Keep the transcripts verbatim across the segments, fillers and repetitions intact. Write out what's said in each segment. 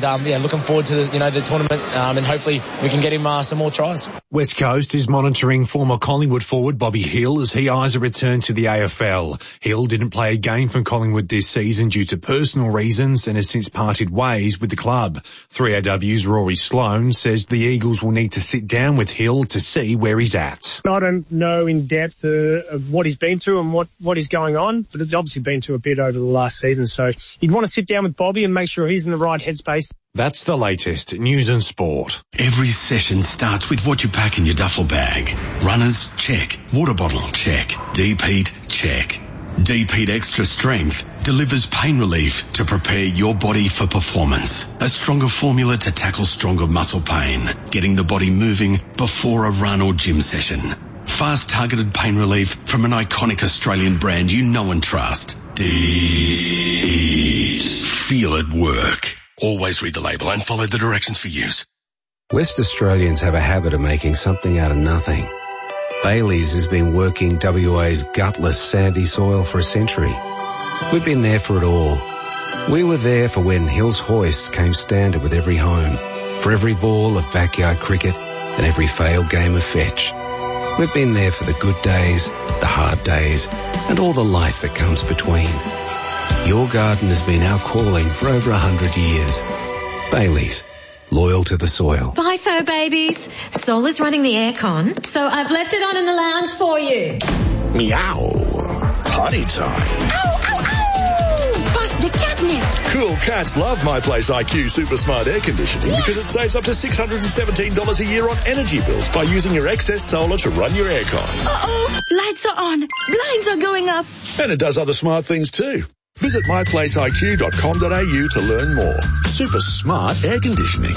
and um, yeah, looking forward to the, you know the tournament, um, and hopefully we can get him uh, some more tries. West Coast is monitoring former Collingwood forward Bobby Hill as he eyes a return to the A F L. Hill didn't play a game for Collingwood this season due to personal reasons and has since parted ways with the club. three A W's Rory Sloane says the Eagles will need to sit down with Hill to see where he's at. I don't know in depth uh, of what he's been through and what, what is going on, but it's obviously been through a bit over the last season, so you'd want to sit down with Bobby and make sure he's in the right headspace. That's the latest news and sport. Every session starts with what you pack in your duffel bag. Runners, check. Water bottle, check. Deep-Heat, check. Deep-Heat Extra Strength delivers pain relief to prepare your body for performance. A stronger formula to tackle stronger muscle pain, getting the body moving before a run or gym session. Fast targeted pain relief from an iconic Australian brand you know and trust. Deep-Heat. Feel it work. Always read the label and follow the directions for use. West Australians have a habit of making something out of nothing. Bailey's has been working W A's gutless, sandy soil for a century. We've been there for it all. We were there for when Hills Hoist came standard with every home, for every ball of backyard cricket and every failed game of fetch. We've been there for the good days, the hard days, and all the life that comes between. Your garden has been our calling for over a hundred years. Bailey's, loyal to the soil. Bye, fur babies. Sol is running the aircon, so I've left it on in the lounge for you. Meow. Potty time. Ow, ow, ow! Bust the catnip. Cool cats love My Place I Q Super Smart Air Conditioning yeah. because it saves up to six hundred seventeen dollars a year on energy bills by using your excess solar to run your aircon. Uh-oh, lights are on, blinds are going up. And it does other smart things too. Visit my place I Q dot com dot a u to learn more. Super smart air conditioning.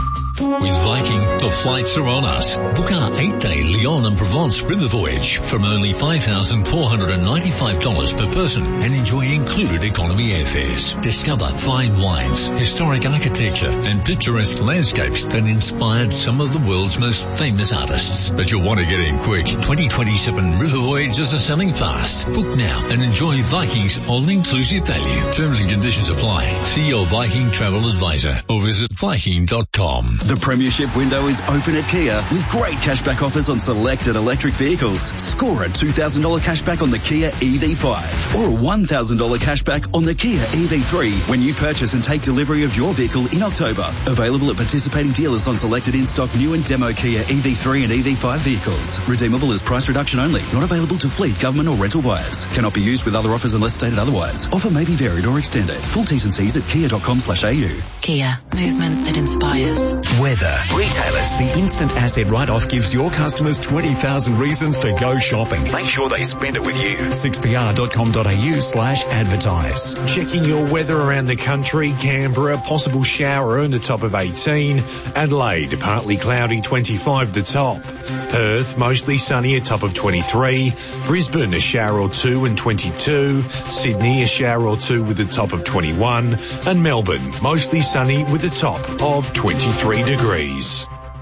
With Viking, the flights are on us. Book our eight-day Lyon and Provence river voyage from only five thousand four hundred ninety-five dollars per person and enjoy included economy airfares. Discover fine wines, historic architecture and picturesque landscapes that inspired some of the world's most famous artists. But you'll want to get in quick. twenty twenty-seven river voyages are selling fast. Book now and enjoy Viking's all-inclusive value. Terms and conditions apply. See your Viking travel advisor or visit Viking dot com. The Premiership window is open at Kia with great cashback offers on selected electric vehicles. Score a two thousand dollars cashback on the Kia E V five or a one thousand dollars cashback on the Kia E V three when you purchase and take delivery of your vehicle in October. Available at participating dealers on selected in-stock new and demo Kia E V three and E V five vehicles. Redeemable as price reduction only. Not available to fleet, government or rental buyers. Cannot be used with other offers unless stated otherwise. Offer may be varied or extended. Full T's and C's at kia dot com slash a u. Kia, movement that inspires. Weather. Retailers. The instant asset write-off gives your customers twenty thousand reasons to go shopping. Make sure they spend it with you. six p r dot com dot a u slash advertise. Checking your weather around the country. Canberra, possible shower on the top of eighteen. Adelaide, partly cloudy, twenty-five the top. Perth, mostly sunny, a top of twenty-three. Brisbane, a shower or two and twenty-two. Sydney, a shower or two with a top of twenty-one. And Melbourne, mostly sunny with a top of twenty-three degrees.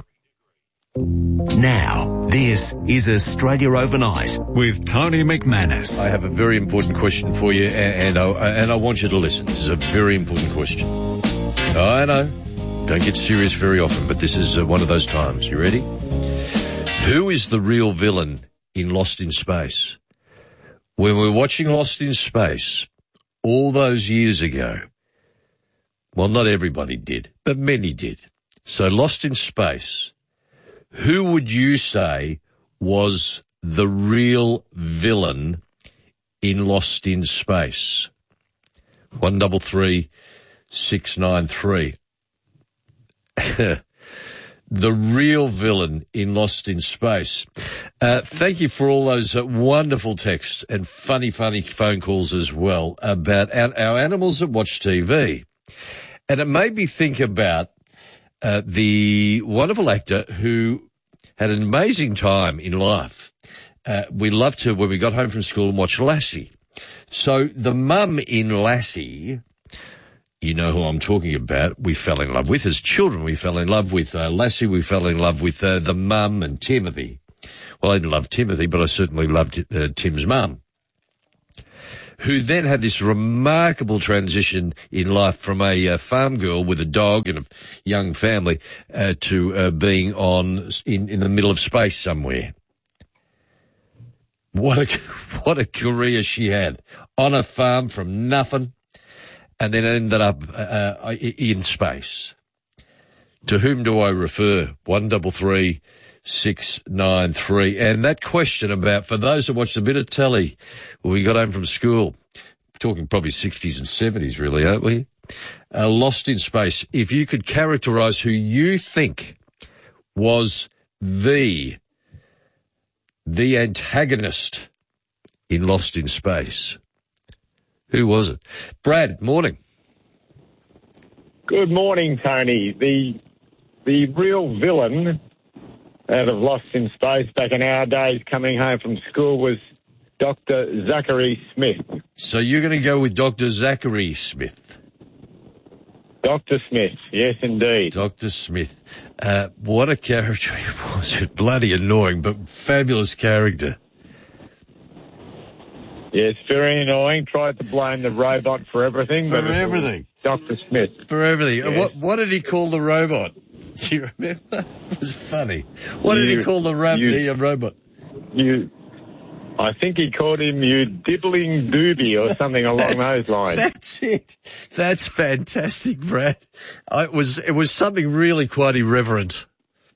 Now, this is Australia Overnight with Tony McManus. I have a very important question for you, and, and, I, and I want you to listen. This is a very important question. I know, don't get serious very often, but this is uh, one of those times. You ready? Who is the real villain in Lost in Space? When we were watching Lost in Space all those years ago, well, not everybody did, but many did. So Lost in Space, who would you say was the real villain in Lost in Space? One double three six nine three. The real villain in Lost in Space. Uh, thank you for all those uh, wonderful texts and funny, funny phone calls as well about our, our animals that watch T V. And it made me think about uh, the wonderful actor who had an amazing time in life. Uh, we loved to, when we got home from school, and watch Lassie. So the mum in Lassie, you know who I'm talking about, we fell in love with as children. We fell in love with uh, Lassie. We fell in love with uh, the mum and Timothy. Well, I didn't love Timothy, but I certainly loved uh, Tim's mum. who then had this remarkable transition in life from a uh, farm girl with a dog and a young family uh, to uh, being on in, in the middle of space somewhere. What a what a career she had on a farm from nothing, and then ended up uh, in space. To whom do I refer? One double three six nine three. And that question about, for those that watched a bit of telly when we got home from school, talking probably sixties and seventies really, aren't we? Uh, Lost in Space. If you could characterise who you think was the, the antagonist in Lost in Space, who was it? Brad, morning. Good morning, Tony. The the real villain out of Lost in Space back in our days coming home from school was Doctor Zachary Smith. So you're going to go with Doctor Zachary Smith? Doctor Smith, yes, indeed. Doctor Smith. Uh, what a character he was. Bloody annoying, but fabulous character. Yes, very annoying. Tried to blame the robot for everything. For but everything. Doctor Smith. For everything. Yes. What What did he call the robot? Do you remember? It was funny. What you, did he call the, ro- you, the uh, robot? You, I think he called him you dibbling doobie or something along those lines. That's it. That's fantastic, Brad. I, it was it was something really quite irreverent.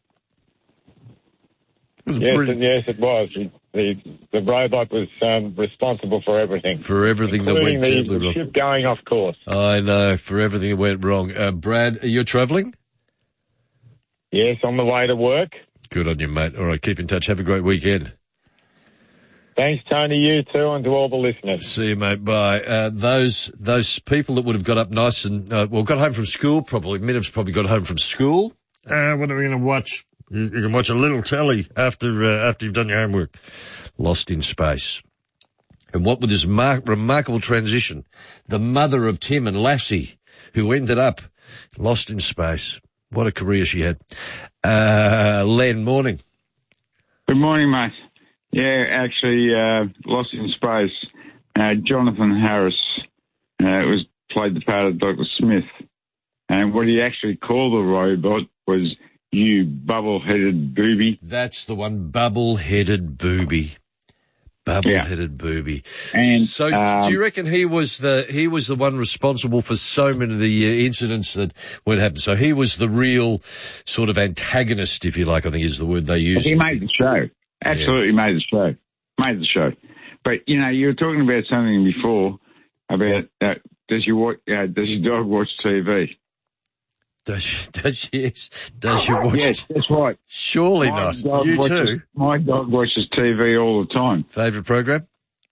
It was yes, brilliant. yes, it was. The the robot was um, responsible for everything. For everything that including went the, terribly the wrong. ship going off course. I know, for everything that went wrong. Uh, Brad, you're travelling? Yes, on the way to work. Good on you, mate. All right, keep in touch. Have a great weekend. Thanks, Tony. You too, and to all the listeners. See you, mate. Bye. Uh, those those people that would have got up nice and, uh, well, got home from school probably. Miniv's probably got home from school. Uh, what are we going to watch? You, you can watch a little telly after uh, after you've done your homework. Lost in Space. And what with this mar- remarkable transition, the mother of Tim and Lassie, who ended up lost in space. What a career she had. Uh, Len, morning. Good morning, mate. Yeah, actually, uh, Lost in Space, uh, Jonathan Harris uh, was played the part of Doctor Smith. And what he actually called the robot was, you bubble-headed booby. That's the one, bubble-headed booby. Bubble-headed yeah. booby. And so, um, do you reckon he was the he was the one responsible for so many of the uh, incidents that would happen? So he was the real sort of antagonist, if you like. I think is the word they use. He made the show. Absolutely yeah. made the show. Made the show. But you know, you were talking about something before about uh, does your watch, uh, does your dog watch T V? Does she, does she, does she watch? Yes, that's right. Surely my not. Dog you watches, too? My dog watches T V all the time. Favourite program?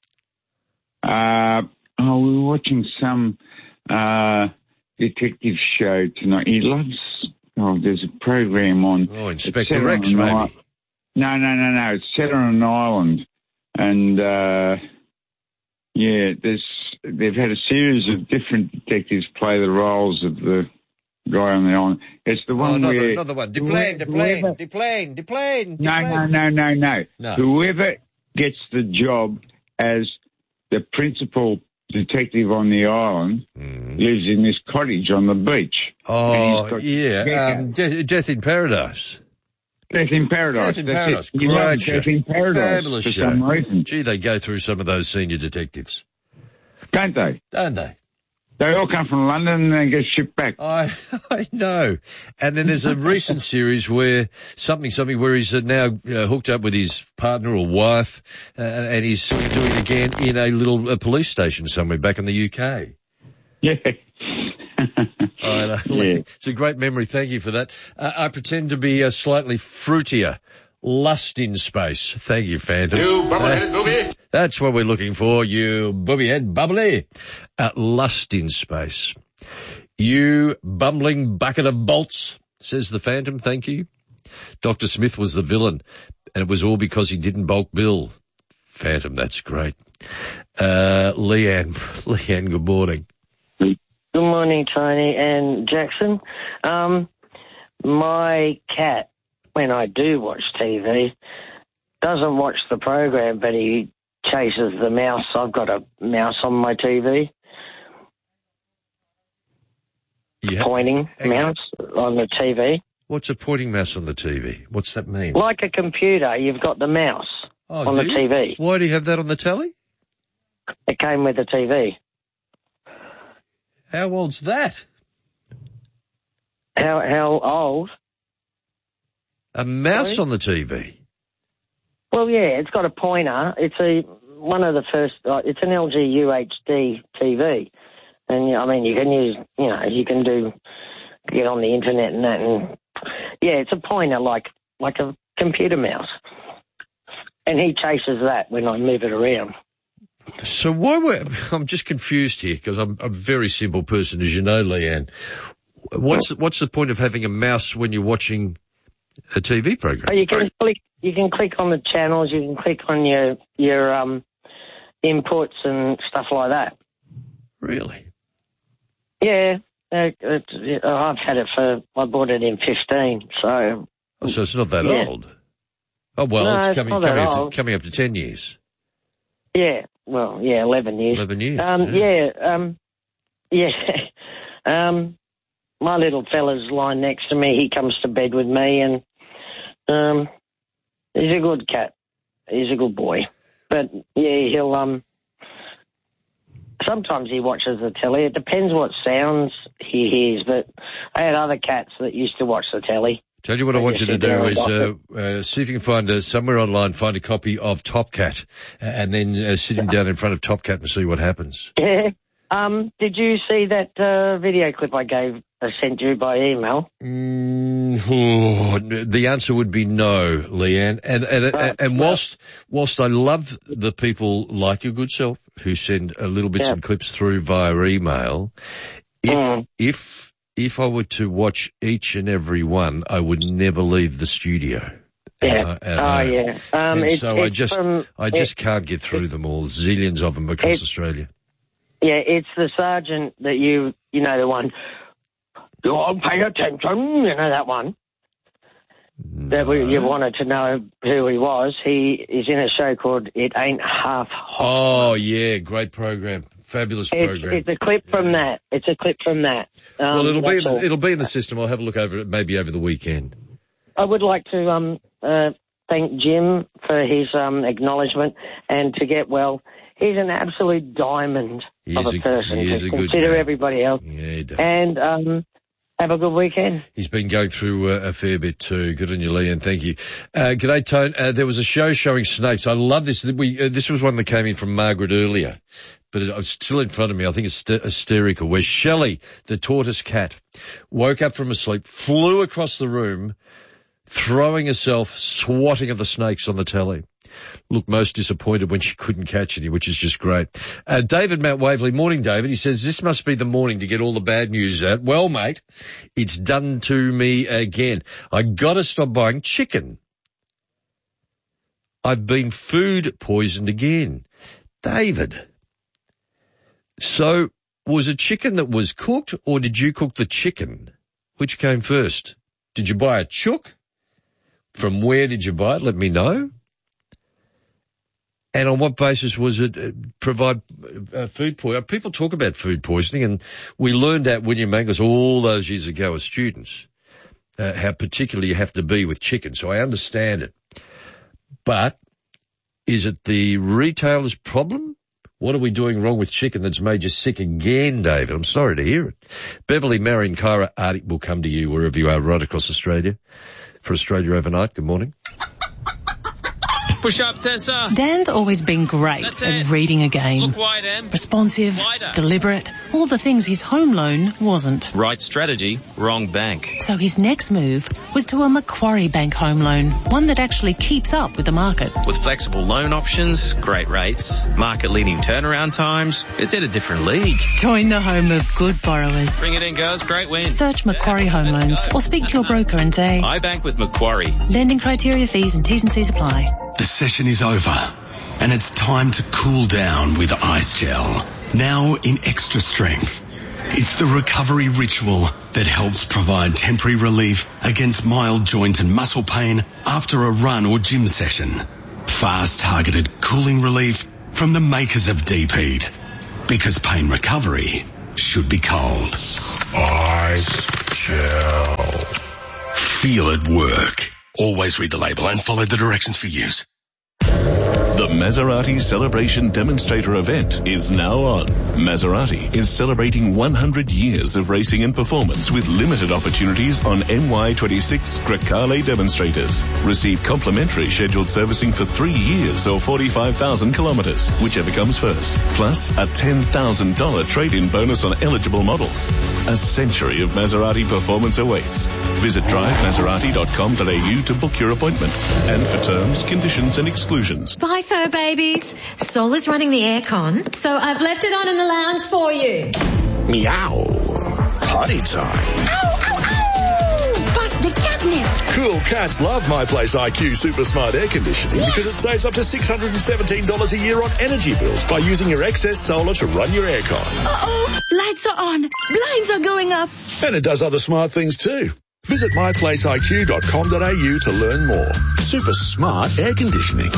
Uh, oh, we were watching some uh, detective show tonight. He loves, oh, there's a program on. Oh, Inspector Rex, maybe. Island. No, no, no, no. It's set on an island. And, uh, yeah, there's, they've had a series of different detectives play the roles of the guy on the island. It's the one oh, another, where... another one. Deplane, deplane, whoever, deplane, deplane, No, no, no, no, no, no. Whoever gets the job as the principal detective on the island mm. lives in this cottage on the beach. Oh, yeah. Um, De- Death in Paradise. Death in Paradise. Death in That's Paradise. It. You Great love show. Death in Paradise Fabulous for show. some reason. Gee, they go through some of those senior detectives. Don't they? Don't they? They all come from London and they get shipped back. I I know. And then there's a recent series where something, something where he's now uh, hooked up with his partner or wife, uh, and he's doing it again in a little uh, police station somewhere back in the U K. Yeah. I know. Yeah. It's a great memory. Thank you for that. Uh, I pretend to be uh, slightly fruitier. Lust in Space. Thank you, Phantom. You bubble-headed uh, booby. That's what we're looking for, you booby-head bubbly. Uh, Lust in Space. You bumbling bucket of bolts, says the Phantom. Thank you. Doctor Smith was the villain, and it was all because he didn't bulk bill. Phantom, that's great. Uh, Leanne. Leanne, good morning. Good morning, Tony and Jackson. Um, my cat, when I do watch T V, doesn't watch the program, but he chases the mouse. I've got a mouse on my T V. Yeah. Pointing Hang mouse on the T V. What's a pointing mouse on the T V? What's that mean? Like a computer, you've got the mouse oh, on the you? T V. Why do you have that on the telly? It came with the T V. How old's that? How how old? A mouse Sorry? on the T V? Well, yeah, it's got a pointer. It's a one of the first. Uh, it's an L G U H D T V, and I mean you can use, you know, you can do get on the internet and that, and yeah, it's a pointer like like a computer mouse, and he chases that when I move it around. So why were I'm just confused here because I'm, I'm a very simple person, as you know, Leanne. What's what's the point of having a mouse when you're watching a T V program? Oh, you can click. You can click on the channels. You can click on your your um, inputs and stuff like that. Really? Yeah, uh, it, I've had it for. I bought it in fifteen, so. Oh, so it's not that yeah. old. Oh well, No, it's it's coming not that coming up, old. to, coming up to ten years. Yeah, well, yeah, eleven years. Eleven years. Um, yeah. yeah, um, yeah. um, my little fella's lying next to me. He comes to bed with me, and um, he's a good cat. He's a good boy. But yeah, he'll um. Sometimes he watches the telly. It depends what sounds he hears. But I had other cats that used to watch the telly. Tell you what I want you to sit down do and is watch uh, uh, see if you can find uh, somewhere online, find a copy of Top Cat, uh, and then uh, sit him down in front of Top Cat and see what happens. Yeah. Um, did you see that uh, video clip I gave, I sent you by email? Mm, oh, the answer would be no, Leanne. And and Uh, and whilst whilst I love the people like your good self who send uh, little bits Yeah. and clips through via email, if Mm. if if I were to watch each and every one, I would never leave the studio. Yeah. Uh, and, oh, uh, yeah. Um, and it, so I it's just from, I just it- can't get through them all. Zillions of them across it- Australia. Yeah, it's the sergeant that you, you know, the one, don't pay attention, you know, that one. That we, you wanted to know who he was. He is in a show called It Ain't Half Hot. Oh yeah, great program, fabulous It's, program. it's a clip from that. It's a clip from that. Um, well, it'll be that's in the, all. it'll be in the system. I'll have a look over it maybe over the weekend. I would like to um, uh, thank Jim for his um, acknowledgement and to get well. He's an absolute diamond He of is a a- person. he is to a good consider man. everybody else. Yeah, he does. And um, have a good weekend. He's been going through uh, a fair bit too. Good on you, Lee, and thank you. Uh, g'day, Tone. Uh, there was a show showing snakes. I love this. We, uh, this was one that came in from Margaret earlier, but it, it's still in front of me. I think it's st- hysterical. Where Shelley, the tortoise cat, woke up from a sleep, flew across the room, throwing herself, swatting at the snakes on the telly. Looked most disappointed when she couldn't catch any, which is just great. Uh, David Mount Waverley, morning, David. He says, this must be the morning to get all the bad news out. Well, mate, it's done to me again. I gotta stop buying chicken. I've been food poisoned again. David, so was it chicken that was cooked or did you cook the chicken? Which came first? Did you buy a chook? From where did you buy it? Let me know. And on what basis was it uh, provide uh, food poisoning? People talk about food poisoning, and we learned at William Mangus all those years ago as students uh, how particular you have to be with chicken. So I understand it. But is it the retailer's problem? What are we doing wrong with chicken that's made you sick again, David? I'm sorry to hear it. Beverly, Marion, Kyra, Artie will come to you wherever you are right across Australia. For Australia Overnight, good morning. Push up, Tessa. Dan's always been great That's at it. reading a game. Look wide, Em. Responsive, Wider. deliberate, all the things his home loan wasn't. Right strategy, wrong bank. So his next move was to a Macquarie Bank home loan, one that actually keeps up with the market. With flexible loan options, great rates, market-leading turnaround times, it's in a different league. Join the home of good borrowers. Bring it in, girls. Great win. Search Macquarie Home Loans or speak to your broker and say, I bank with Macquarie. lending criteria, fees and T's and C's apply. The session is over, and it's time to cool down with Ice Gel. Now in extra strength. It's the recovery ritual that helps provide temporary relief against mild joint and muscle pain after a run or gym session. Fast targeted cooling relief from the makers of Deep-Heat. Because pain recovery should be cold. Ice gel. Feel it work. Always read the label and follow the directions for use. The Maserati Celebration Demonstrator event is now on. Maserati is celebrating one hundred years of racing and performance with limited opportunities on M Y twenty-six Grecale demonstrators. Receive complimentary scheduled servicing for three years or forty-five thousand kilometres, whichever comes first. Plus a ten thousand dollars trade-in bonus on eligible models. A century of Maserati performance awaits. Visit drive maserati dot com dot a u to book your appointment. And for terms, conditions and exclusions. Bye, fur babies. Sol is running the aircon, so I've left it on in the lounge for you. Meow. Potty time. Ow, ow, ow! Bust the catnip. Cool cats love My Place I Q Super Smart Air Conditioning because it saves up to six hundred seventeen dollars a year on energy bills by using your excess solar to run your aircon. Uh-oh, lights are on, blinds are going up. And it does other smart things too. Visit my place I Q dot com dot a u to learn more. Super Smart Air Conditioning.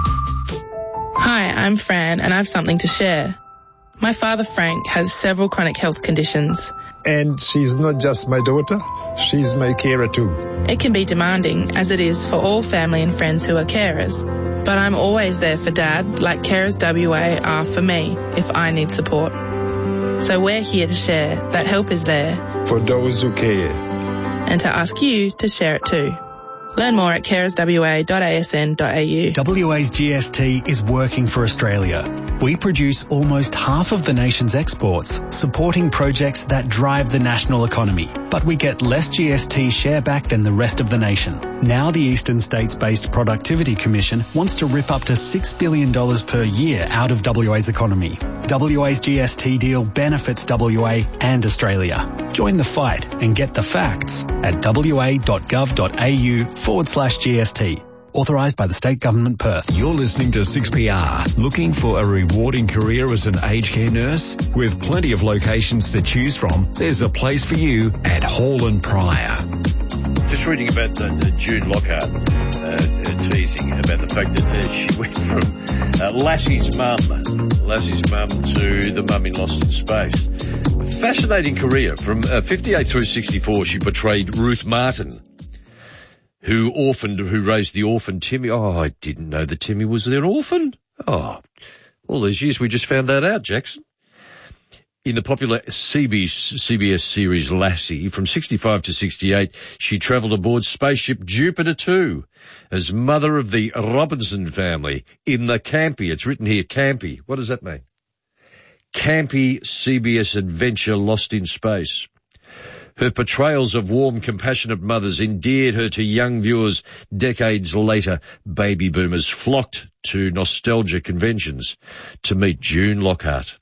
Hi, I'm Fran and I have something to share. My father Frank has several chronic health conditions. And she's not just my daughter, she's my carer too. It can be demanding, as it is for all family and friends who are carers. But I'm always there for Dad, like Carers W A are for me, if I need support. So we're here to share that help is there. For those who care. And to ask you to share it too. Learn more at carers w a dot a s n dot a u. W A's G S T is working for Australia. We produce almost half of the nation's exports, supporting projects that drive the national economy. But we get less G S T share back than the rest of the nation. Now the Eastern States-based Productivity Commission wants to rip up to six billion dollars per year out of W A's economy. W A's G S T deal benefits W A and Australia. Join the fight and get the facts at w a dot gov dot a u forward slash G S T. Authorised by the State Government, Perth. You're listening to six P R. Looking for a rewarding career as an aged care nurse? With plenty of locations to choose from, there's a place for you at Hall and Pryor. Just reading about uh, June Lockhart uh, uh, teasing about the fact that uh, she went from uh, Lassie's mum, Lassie's mum to the mum in Lost in Space. Fascinating career. From uh, fifty-eight through sixty-four, she portrayed Ruth Martin, who orphaned, who raised the orphan Timmy. Oh, I didn't know that Timmy was their orphan. Oh, all these years we just found that out, Jackson. In the popular C B S series Lassie, from sixty-five to sixty-eight, she travelled aboard spaceship Jupiter two as mother of the Robinson family in the campy. It's written here, campy. What does that mean? Campy C B S adventure Lost in Space. Her portrayals of warm, compassionate mothers endeared her to young viewers. Decades later, baby boomers flocked to nostalgia conventions to meet June Lockhart.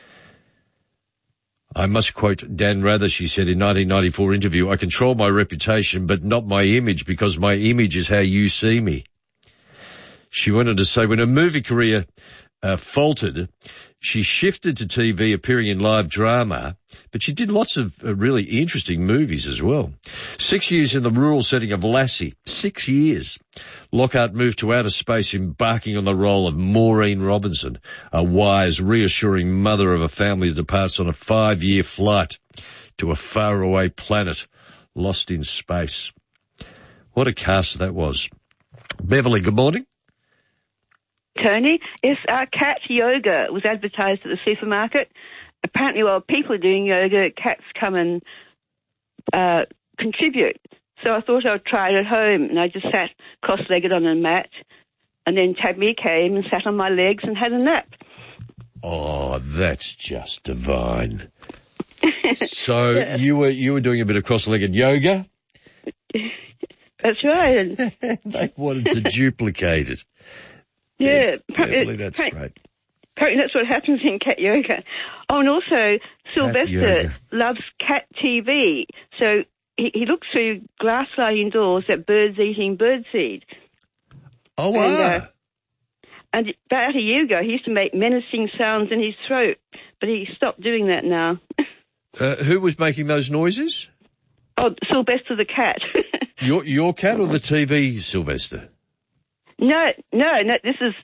I must quote Dan Rather, she said in nineteen ninety-four interview, "I control my reputation, but not my image, because my image is how you see me." She went on to say when her movie career uh, faltered, she shifted to T V, appearing in live drama, but she did lots of uh, really interesting movies as well. Six years in the rural setting of Lassie. Six years. Lockhart moved to outer space, embarking on the role of Maureen Robinson, a wise, reassuring mother of a family that departs on a five-year flight to a faraway planet lost in space. What a cast that was. Beverly, good morning. Tony, yes, uh, cat yoga was advertised at the supermarket. Apparently, while people are doing yoga, cats come and uh, contribute. So I thought I would try it at home, and I just sat cross-legged on a mat, and then Tabby came and sat on my legs and had a nap. Oh, that's just divine. So yeah. you were you were doing a bit of cross-legged yoga? That's right. They wanted to duplicate it. Yeah, yeah, yeah that's great. Apparently that's what happens in cat yoga. Oh, and also Sylvester loves cat T V. So he, he looks through glass sliding doors at birds eating birdseed. Oh, wow. And, uh, and about a year ago, he used to make menacing sounds in his throat, but he stopped doing that now. uh, who was making those noises? Oh, Sylvester the cat. your your cat or the T V, Sylvester? No, no, no, this is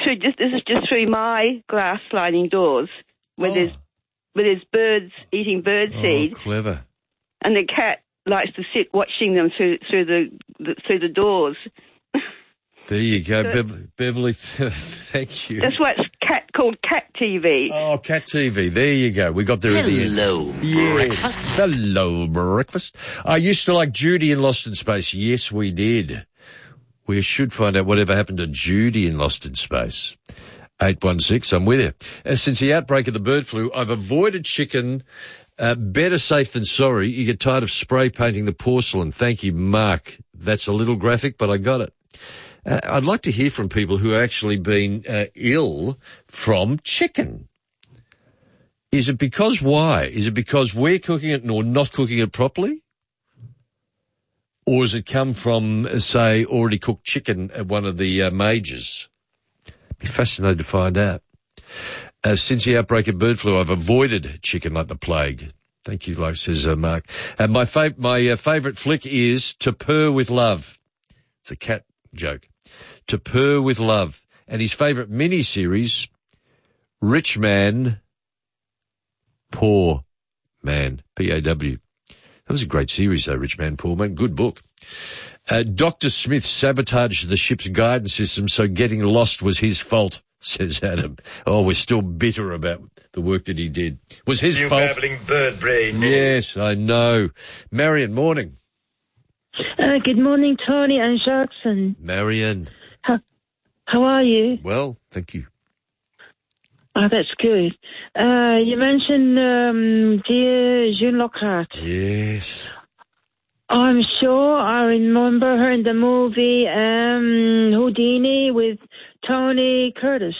through just this is just through my glass sliding doors where Oh. there's where there's birds eating bird seed, Oh, clever. and the cat likes to sit watching them through through the, the through the doors. There you go, So- Bev- Beverly. Thank you. That's why it's cat called Cat T V. Oh, Cat T V. There you go. We got there at the end. Hello, Yes. Hello, breakfast. I used to like Judy in Lost in Space. Yes, we did. We should find out whatever happened to Judy in Lost in Space. eight one six, I'm with you. Uh, since the outbreak of the bird flu, I've avoided chicken. Uh, better safe than sorry. You get tired of spray painting the porcelain. Thank you, Mark. That's a little graphic, but I got it. Uh, I'd like to hear from people who have actually been uh, ill from chicken. Is it because why? Is it because we're cooking it or not cooking it properly? Or does it come from, uh, say, already cooked chicken at one of the uh, majors? Be fascinated to find out. Uh, since the outbreak of bird flu, I've avoided chicken like the plague. Thank you, like says uh, Mark. And my fav- my uh, favourite flick is To Purr with Love. It's a cat joke. To Purr with Love. And his favourite mini-series, Rich Man, Poor Man, P A W. That was a great series, though, Rich Man, Poor Man. Good book. Uh, Doctor Smith sabotaged the ship's guidance system, so getting lost was his fault, says Adam. Oh, we're still bitter about the work that he did. Was his You fault. babbling bird brain. Yes, I know. Marion, morning. Uh, good morning, Tony and Jackson. Marion. How, how are you? Well, thank you. Oh, that's good. Uh, you mentioned um, dear June Lockhart. Yes. I'm sure I remember her in the movie um, Houdini with Tony Curtis.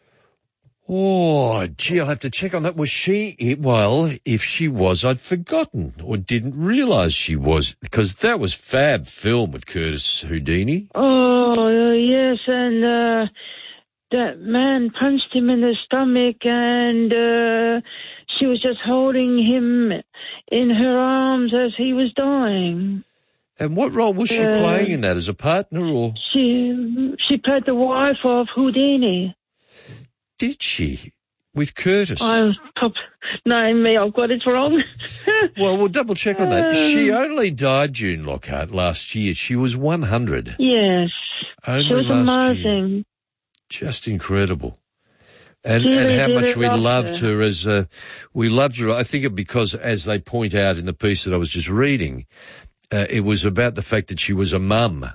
Oh, gee, I'll have to check on that. Was she, well, if she was, I'd forgotten or didn't realise she was, because that was fab film with Curtis Houdini. Oh, uh, yes, and uh, that man punched him in the stomach, and uh, she was just holding him in her arms as he was dying. And what role was she Uh, playing in that, as a partner or? She she played the wife of Houdini. Did she? With Curtis? I top name me, I've got it wrong. Well, we'll double check on that. She Um, only died, June Lockhart, last year. She was one hundred. Yes, Only she was last year. amazing. Just incredible. And, She and really how did much it we love loved her. her as, uh, we loved her, I think it because, as they point out in the piece that I was just reading, uh, it was about the fact that she was a mum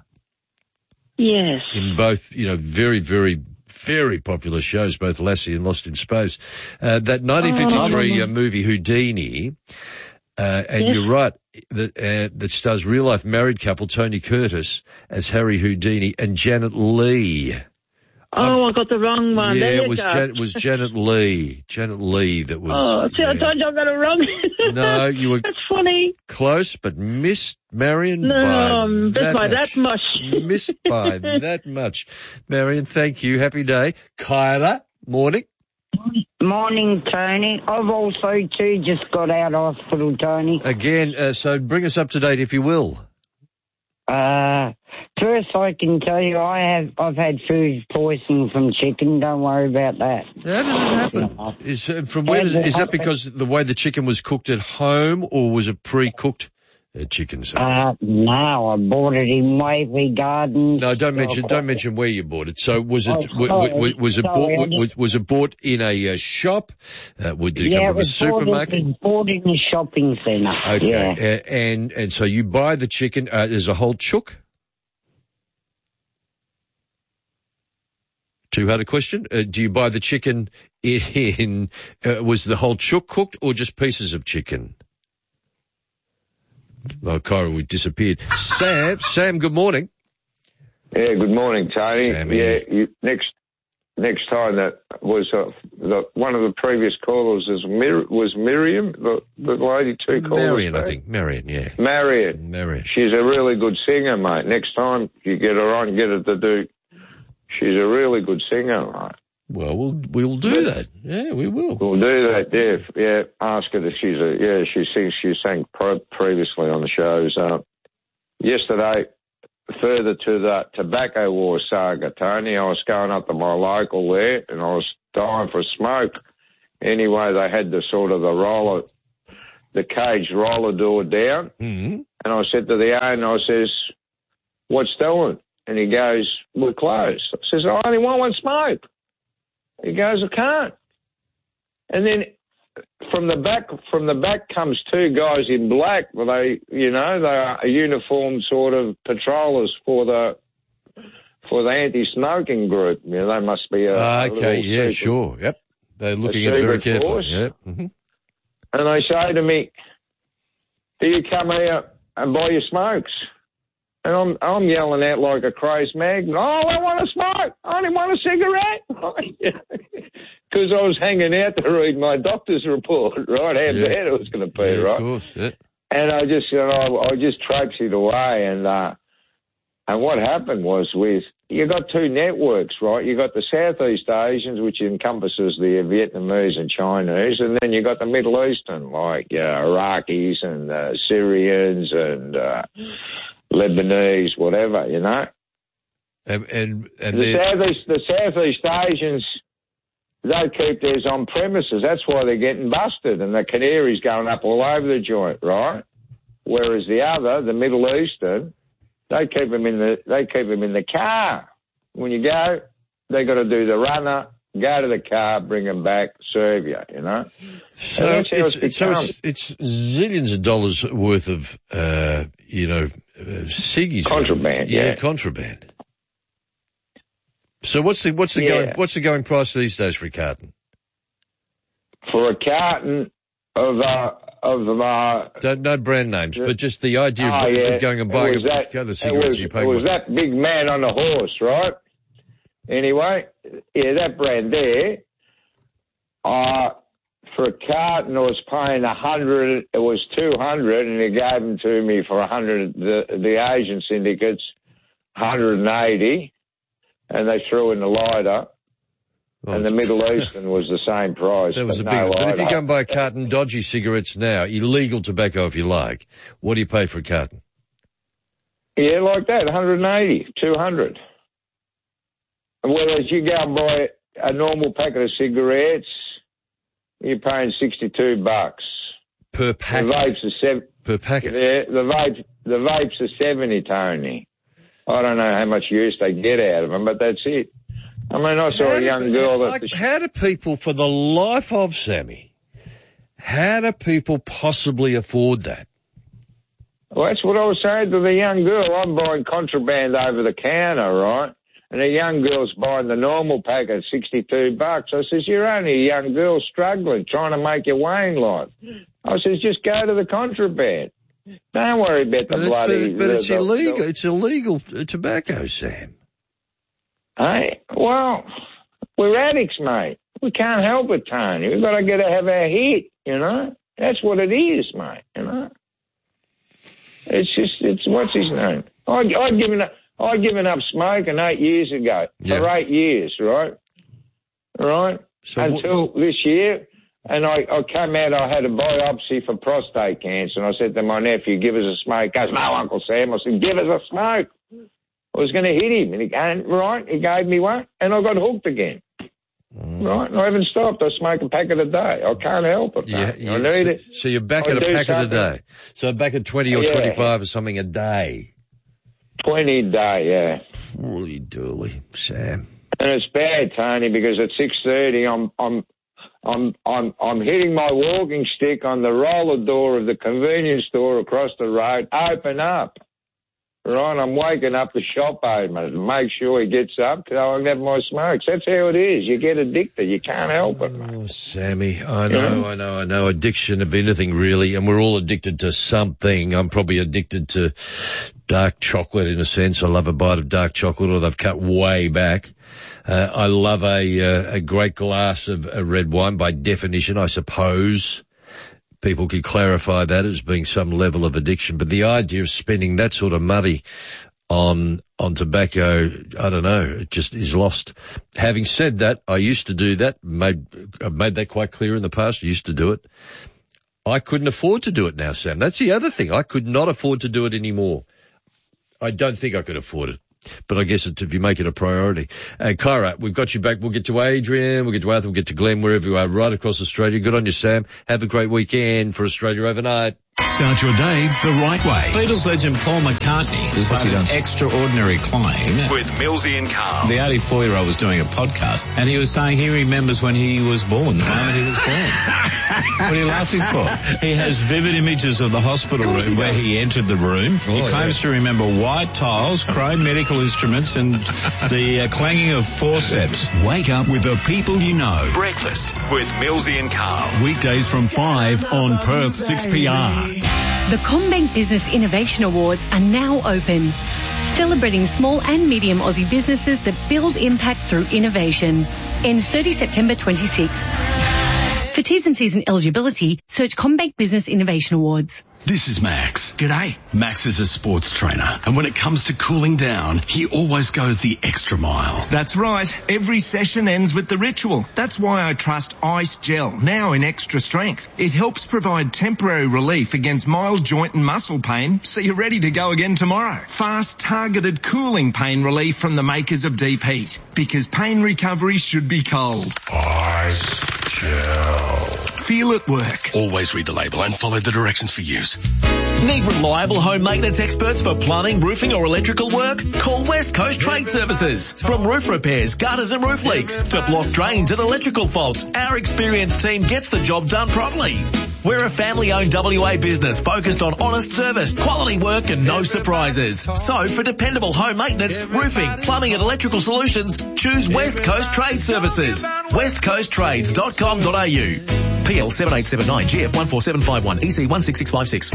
Yes. in both, you know, very, very, very popular shows, both Lassie and Lost in Space. Uh, that nineteen fifty-three Oh. uh, movie Houdini, uh, and Yes. you're right, that, uh, that stars real-life married couple Tony Curtis as Harry Houdini and Janet Leigh. Oh, I got the wrong one. Yeah, there you it was, go. Jan- it was Janet Leigh. Janet Leigh that was. Oh, see, I yeah. told you I got it wrong. No, you were That's funny. close, but missed Marion No, by, um, that, just by much. that much. Missed by that much. Marion, thank you. Happy day. Kyla, morning. Morning, Tony. I've also, too, just got out of hospital, Tony. Again, uh, so bring us up to date if you will. Uh, first, I can tell you I have, I've had food poisoning from chicken. Don't worry about that. How does it happen? Is, uh, from where does, is that because the way the chicken was cooked at home, or was it pre-cooked uh, chicken? So? Uh, no, I bought it in Waverley Gardens. No, don't mention don't mention where you bought it. So was it Oh, w- sorry, w- was it sorry, bought I was, was it bought in a uh, shop? Uh, would did it yeah, come it from a was bought, supermarket? it was bought in a shopping centre. Okay, Yeah. uh, and and so you buy the chicken. Uh, there's a whole chook. Too hard a question. Uh, do you buy the chicken in? in uh, was the whole chook cooked, or just pieces of chicken? Well, Kyra, we disappeared. Sam, Sam, good morning. Yeah, good morning, Tony. Sammy. Yeah, you, next next time that was uh, the, one of the previous callers was, Mir- was Miriam, the, the lady two callers. Marion, I back. think. Marion, yeah. Marion. Marion. She's a really good singer, mate. Next time you get her on, get her to do. She's a really good singer, mate. Well, we'll we'll do that. Yeah, we will. We'll do that. Yeah, yeah. Ask her if she's a. Yeah, she sings. She sang pro- previously on the shows. Uh, yesterday, further to the tobacco war saga, Tony. I was going up to my local there, and I was dying for a smoke. Anyway, they had the sort of the roller, the cage roller door down, mm-hmm. and I said to the owner, I says, "What's doing?" And he goes, "We're closed." I says, "I only want one smoke." He goes, "I can't." And then from the back, from the back comes two guys in black. Well, they, you know, they are uniformed sort of patrollers for the for the anti-smoking group. You know, they must be a, uh, a okay, yeah, secret, sure, yep. They're looking at it very carefully. Yep. Mm-hmm. And they say to me, "Do you come here and buy your smokes?" And I'm I'm yelling out like a crazed mag. "Oh, I want a smoke. I only want a cigarette." Because I was hanging out to read my doctor's report, right? How yeah. bad it was going to be, yeah, right? Of course, yeah. And I just, you know, I just traipsed away, and uh, and what happened was with you got two networks, right? You got the Southeast Asians, which encompasses the Vietnamese and Chinese, and then you got the Middle Eastern, like uh, Iraqis and uh, Syrians and uh, Lebanese, whatever, you know. And and, and the Southeast, the Southeast Asians, they keep theirs on premises. That's why they're getting busted, and the canaries going up all over the joint, right? Whereas the other, the Middle Eastern, they keep them in the they keep them in the car. When you go, they got to do the runner, go to the car, bring them back, serve you. You know. So that's how it's, it's, so it's it's zillions of dollars worth of uh, you know uh, ciggies. Contraband. Yeah, yeah, contraband. So what's the what's the yeah. going what's the going price these days for a carton? For a carton of uh, of uh, Don't, no brand names, but just the idea oh, of, yeah. of going and buying it was that, other it cigarettes was, you pay it was for. that big man on the horse, right? Anyway, yeah, that brand there. Uh, for a carton, I was paying a hundred. It was two hundred, and he gave them to me for a hundred. The the Asian syndicates, hundred and eighty, and they threw in the lighter. Well, and the Middle Eastern was the same price. That was a but big no one. But if you lighter. go and buy a carton dodgy cigarettes now, illegal tobacco if you like, what do you pay for a carton? Yeah, like that, one hundred eighty, two hundred. Whereas you go and buy a normal packet of cigarettes, you're paying sixty-two bucks. Per packet? The vapes are seven. Per packet? Yeah, the vapes, the vapes are seventy, Tony. I don't know how much use they get out of them, but that's it. I mean, I saw how a young do, girl like, that... How do people, for the life of Sammy, how do people possibly afford that? Well, that's what I was saying to the young girl. I'm buying contraband over the counter, right? And the young girl's buying the normal pack at sixty-two bucks. I says, you're only a young girl struggling, trying to make your way in life. I says, just go to the contraband. Don't worry about the but bloody... It's, but, but the, it's the, illegal. the, it's illegal tobacco, Sam. Hey, well, we're addicts, mate. We can't help it, Tony. We've got to get to have our hit, you know? That's what it is, mate, you know? It's just, it's, what's his name? I'd, I'd given up, I'd given up smoking eight years ago. Yeah. For eight years, right? Right? So Until what, this year. And I, I came out, I had a biopsy for prostate cancer, and I said to my nephew, give us a smoke. He goes, no, Uncle Sam. I said, give us a smoke. I was going to hit him, and he, and, right, he gave me one, and I got hooked again. Mm. Right, and I haven't stopped. I smoke a packet a day. I can't help it. Yeah, yeah. I need so, it. So you're back I at a packet something. a day. So back at twenty or yeah. twenty-five or something a day. twenty a day, yeah. Holy dooly, Sam. And it's bad, Tony, because at six thirty, I'm I'm I'm I'm I'm hitting my walking stick on the roller door of the convenience store across the road. Open up. Right, I'm waking up the shop owner to make sure he gets up because I can have my smokes. That's how it is. You get addicted. You can't help it, mate. Oh, Sammy, I know, I know, I know. Addiction of anything, really, and we're all addicted to something. I'm probably addicted to dark chocolate in a sense. I love a bite of dark chocolate, or they've cut way back. Uh, I love a uh, a great glass of uh, red wine, by definition, I suppose. People could clarify that as being some level of addiction, but the idea of spending that sort of money on on tobacco, I don't know, it just is lost. Having said that, I used to do that. Made I've made that quite clear in the past. I used to do it. I couldn't afford to do it now, Sam. That's the other thing. I could not afford to do it anymore. I don't think I could afford it. But I guess it, if you make it a priority. Uh, Kyra, we've got you back. We'll get to Adrian, we'll get to Arthur, we'll get to Glenn, wherever you are, right across Australia. Good on you, Sam. Have a great weekend for Australia Overnight. Start your day the right way. Beatles legend Paul McCartney has made an extraordinary claim. With Millsy and Carl. The eighty-four-year-old was doing a podcast, and he was saying he remembers when he was born, the moment he was born. What are you laughing for? He has vivid images of the hospital room he where he entered the room. Oh, he claims yeah. to remember white tiles, chrome medical instruments, and the uh, clanging of forceps. Wake up with the people you know. Breakfast with Millsy and Carl. Weekdays from five on Perth six P R. The CommBank Business Innovation Awards are now open, celebrating small and medium Aussie businesses that build impact through innovation. Ends thirtieth September twenty-sixth. For T's and C's and eligibility, search CommBank Business Innovation Awards. This is Max. G'day. Max is a sports trainer, and when it comes to cooling down, he always goes the extra mile. That's right. Every session ends with the ritual. That's why I trust Ice Gel, now in extra strength. It helps provide temporary relief against mild joint and muscle pain, so you're ready to go again tomorrow. Fast, targeted cooling pain relief from the makers of Deep Heat, because pain recovery should be cold. Ice Gel. Feel it work. Always read the label and follow the directions for use. Need reliable home maintenance experts for plumbing, roofing or electrical work? Call West Coast Trade Services. From roof repairs, gutters and roof leaks to blocked drains and electrical faults, our experienced team gets the job done properly. We're a family-owned W A business focused on honest service, quality work and no surprises. So for dependable home maintenance, roofing, plumbing and electrical solutions, choose West Coast Trade Services. west coast trades dot com dot a u. P L seven eight seven nine G F one four seven five one E C one six six five six.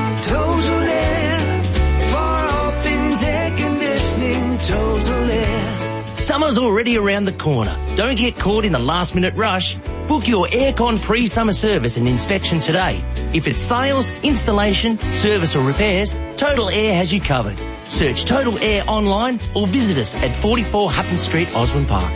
Total Air, for all things air conditioning, Total Air. Summer's already around the corner. Don't get caught in the last minute rush. Book your aircon pre-summer service and inspection today. If it's sales, installation, service or repairs, Total Air has you covered. Search Total Air online or visit us at forty-four Hutton Street, Osborne Park.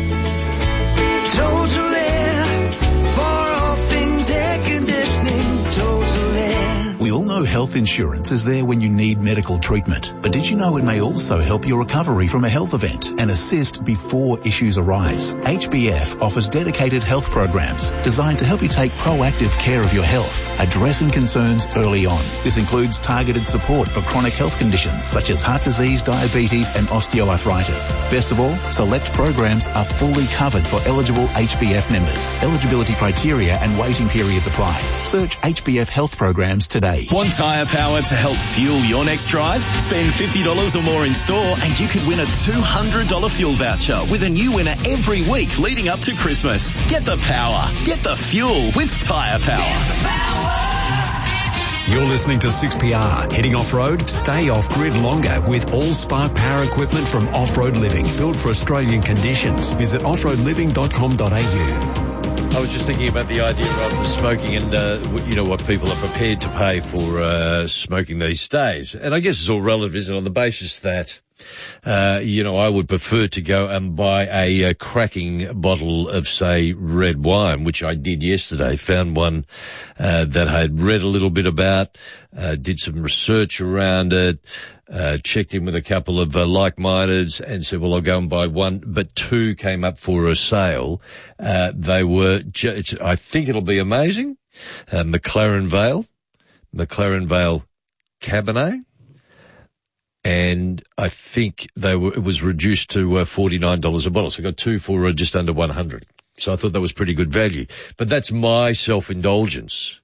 Total Air, for all things air conditioning, Total Air. We all know health insurance is there when you need medical treatment, but did you know it may also help your recovery from a health event and assist before issues arise? H B F offers dedicated health programs designed to help you take proactive care of your health, addressing concerns early on. This includes targeted support for chronic health conditions such as heart disease, diabetes and osteoarthritis. Best of all, select programs are fully covered for eligible H B F members. Eligibility criteria and waiting periods apply. Search H B F health programs today. Want Tyre Power to help fuel your next drive? Spend fifty dollars or more in store and you could win a two hundred dollars fuel voucher with a new winner every week leading up to Christmas. Get the power. Get the fuel with Tyre Power. You're listening to six P R. Heading off-road? Stay off-grid longer with all Spark Power equipment from Off-Road Living, built for Australian conditions. Visit off road living dot com dot a u. I was just thinking about the idea of smoking and, uh, you know, what people are prepared to pay for uh, smoking these days. And I guess it's all relative, isn't it, on the basis that, uh, you know, I would prefer to go and buy a, a cracking bottle of, say, red wine, which I did yesterday. Found one uh, that I had read a little bit about, uh, did some research around it, Uh, checked in with a couple of uh, like-mindeds and said, well, I'll go and buy one, but two came up for a sale. Uh, they were, ju- it's, I think it'll be amazing. Uh, McLaren Vale, McLaren Vale Cabernet. And I think they were, it was reduced to uh, forty-nine dollars a bottle. So I got two for uh, just under one hundred. So I thought that was pretty good value. But that's my self-indulgence.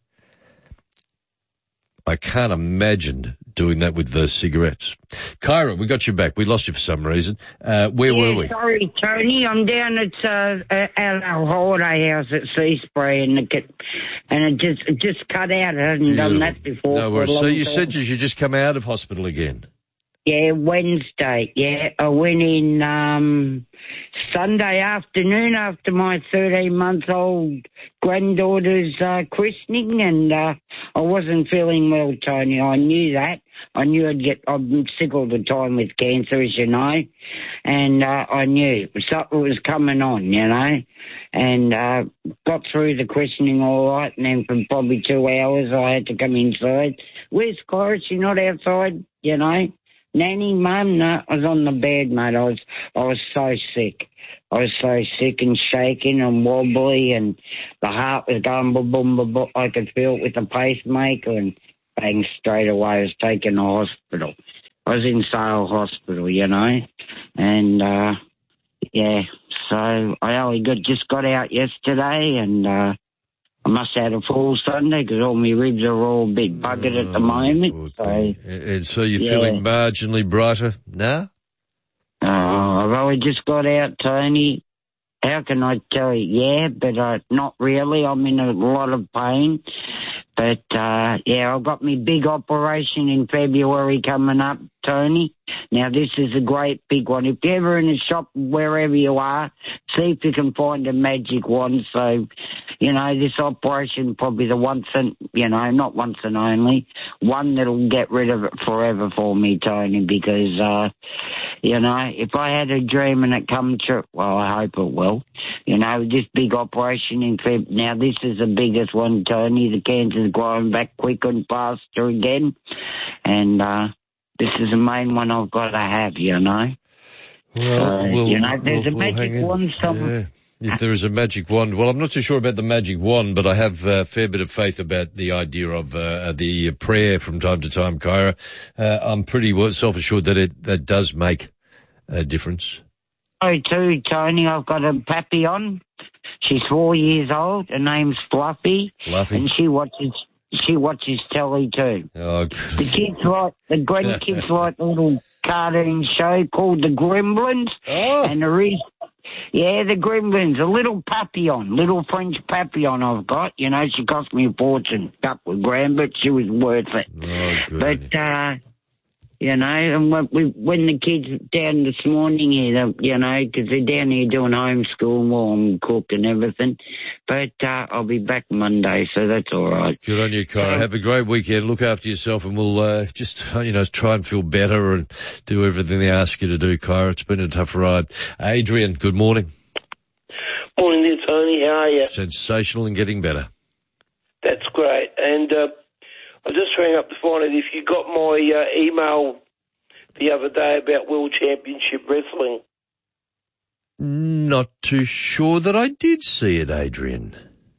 I can't imagine doing that with the cigarettes. Kyra, we got you back. We lost you for some reason. Uh, where yeah, were we? Sorry, Tony. I'm down at uh, at our holiday house at Seaspray, and it, and it just it just cut out. I hadn't Beautiful. done that before. No for worries. a long So you time. said you just come out of hospital again? Yeah, Wednesday. Yeah, I went in um, Sunday afternoon after my thirteen-month-old granddaughter's uh, christening, and uh, I wasn't feeling well, Tony. I knew that. I knew I'd get. I'm sick all the time with cancer, as you know, and uh, I knew something was coming on, you know, and uh, got through the christening all right, and then for probably two hours I had to come inside. Where's Clara? She's not outside, you know. Nanny, Mum, no, I was on the bed, mate. I was, I was so sick. I was so sick and shaking and wobbly, and the heart was going boom, boom, boom, boom. I could feel it with the pacemaker, and bang, straight away I was taken to hospital. I was in Sale Hospital, you know, and, uh, yeah, so I only got, just got out yesterday, and, uh, I must have had a full Sunday because all my ribs are all a bit buggered oh, at the moment. So, and so you're yeah. feeling marginally brighter now? Oh, I've only just got out, Tony. How can I tell you? Yeah, but uh, not really. I'm in a lot of pain. But, uh, yeah, I've got my big operation in February coming up, Tony. Now, this is a great big one. If you're ever in a shop, wherever you are, see if you can find a magic wand. So, you know, this operation probably the once and, you know, not once and only, one that'll get rid of it forever for me, Tony, because, uh, you know, if I had a dream and it come true, well, I hope it will. You know, this big operation in Feb, now this is the biggest one, Tony. The cancer's growing back quicker and faster again. And, uh, this is the main one I've got to have, you know. Well, so, we'll, you know, there's we'll, a magic we'll wand somewhere. Yeah. If there is a magic wand. Well, I'm not too sure about the magic wand, but I have a fair bit of faith about the idea of uh, the prayer from time to time, Kyra. Uh, I'm pretty well self-assured that it that does make a difference. Oh, too, Tony. I've got a Papillon. She's four years old. Her name's Fluffy. Fluffy. And she watches... She watches telly too. Oh, the kids like the grandkids like a little cartoon show called The Gremlins. Oh. And there is, yeah, The Gremlins, a little Papillon, little French Papillon I've got. You know, she cost me a fortune, couple of grand, but she was worth it. Oh, good. But, uh, you know, and when, we, when the kids down this morning here, you know, because they're down here doing homeschool while I'm cooking and everything. But uh, I'll be back Monday, so that's all right. Good on you, Kyra. Have a great weekend. Look after yourself, and we'll uh, just, you know, try and feel better and do everything they ask you to do, Kyra. It's been a tough ride. Adrian, good morning. Morning there, Tony. How are you? Sensational and getting better. That's great. And uh, I just rang up to find out if you got my uh, email the other day about World Championship Wrestling. Not too sure that I did see it, Adrian.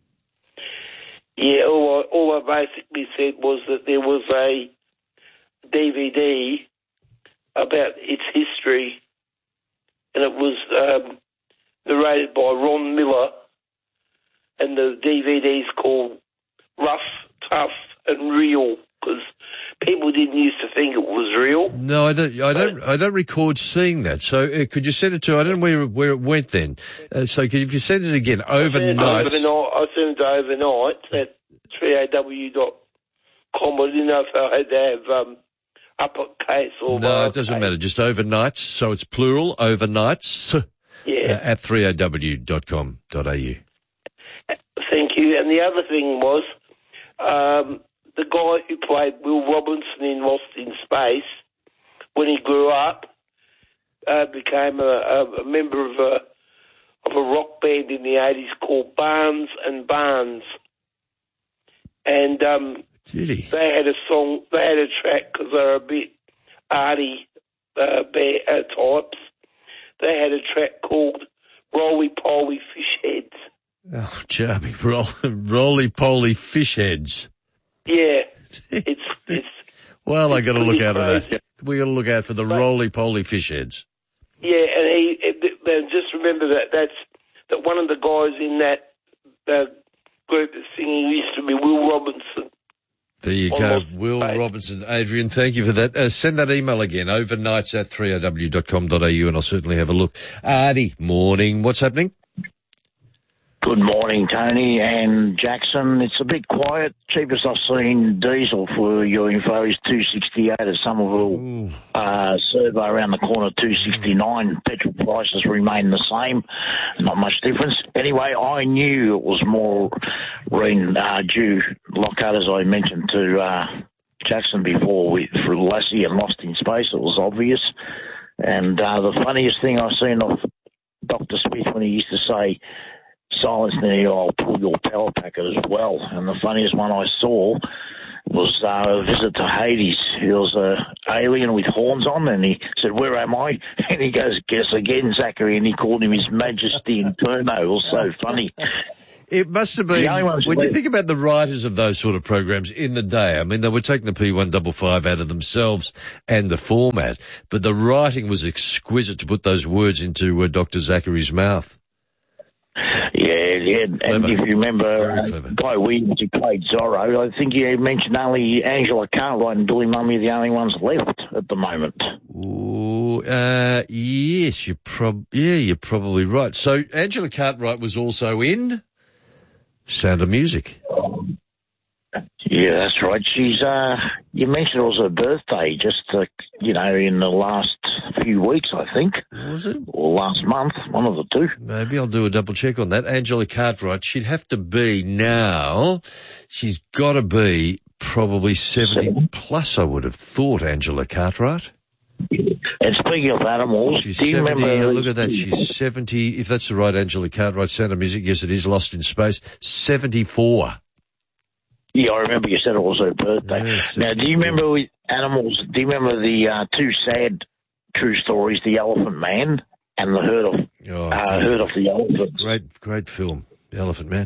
Yeah, all I, all I basically said was that there was a D V D about its history, and it was um, narrated by Ron Miller, and the D V D's called Rough, Tough and Real, because people didn't used to think it was real. No, I don't. I don't. I don't record seeing that. So uh, could you send it to? I don't know where where it went then. Uh, so could, if you send it again overnight. I sent it, overnight, I sent it overnight at three A W dot com. I didn't know if I had to have um, uppercase or. No, it doesn't matter. Just overnights. So it's plural. Overnights. Yeah. Uh, at three A W dot com dot A U. Thank you. And the other thing was. Um, the guy who played Will Robinson in Lost in Space, when he grew up, uh, became a, a, a member of a of a rock band in the eighties called Barnes and Barnes, and um, Did he? they had a song, they had a track because they're a bit arty uh, bear, uh, types. They had a track called Roly Poly Fish Heads. Oh, Jamie, roll, roly-poly fish heads. Yeah, it's it's. Well, I got to look out crazy. for that. We got to look out for the roly-poly fish heads. Yeah, and he it, then just remember that that's that one of the guys in that uh, group that's singing used to be Will Robinson. There you go, Will Robinson. Adrian, thank you for that. Uh, send that email again, overnights at three A W dot com dot A U, and I'll certainly have a look. Artie, morning. What's happening? Good morning, Tony and Jackson. It's a bit quiet. Cheapest I've seen diesel for your info is two sixty-eight at Somerville uh, survey around the corner, two sixty-nine. Petrol prices remain the same, not much difference. Anyway, I knew it was more rain uh, due, Lockhart, as I mentioned to uh, Jackson before, with, through Lassie and Lost in Space. It was obvious. And uh, the funniest thing I've seen of Doctor Smith when he used to say, silence me, I'll pull your power packet as well. And the funniest one I saw, was uh, a visit to Hades. He was an alien with horns on, and he said, "Where am I?" And he goes, "Guess again, Zachary," and he called him His Majesty Inferno. It was so funny. It must have been, when you think about the writers of those sort of programs in the day, I mean, they were taking the P one fifty-five out of themselves and the format, but the writing was exquisite to put those words into uh, Doctor Zachary's mouth. Yeah, yeah, and Clever. if you remember uh, Guy Williams, who played Zorro, I think you mentioned only Angela Cartwright and Billy Mummy are the only ones left at the moment. Ooh, uh, yes, you're prob- yeah, you're probably right. So Angela Cartwright was also in Sound of Music. Yeah, that's right. She's, uh, you mentioned it was her birthday just, uh, you know, in the last few weeks, I think. Was it? Or last month, one of the two. Maybe I'll do a double check on that. Angela Cartwright, she'd have to be now, she's got to be probably seventy Seven. plus, I would have thought, Angela Cartwright. And speaking of animals, she's do you seventy, remember... Look at that, she's seventy, if that's the right Angela Cartwright, Sound of Music, yes it is, Lost in Space, seventy-four. Yeah, I remember you said it was her birthday. Yes, now, do you remember with animals, do you remember the uh, two sad true stories, The Elephant Man and The Herd of, oh, uh, Herd of the Elephants? Great, great film, The Elephant Man.